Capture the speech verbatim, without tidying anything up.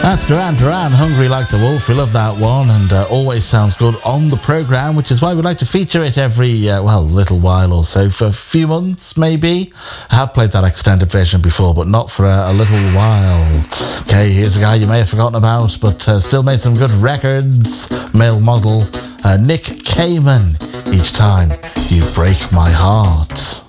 That's Duran Duran, Hungry Like the Wolf. We love that one, and uh, always sounds good on the programme, which is why we like to feature it every, uh, well, little while or so, for a few months maybe. I have played that extended version before, but not for a, a little while. Okay, here's a guy you may have forgotten about, but uh, still made some good records. Male model, uh, Nick Kamen. Each time you break my heart.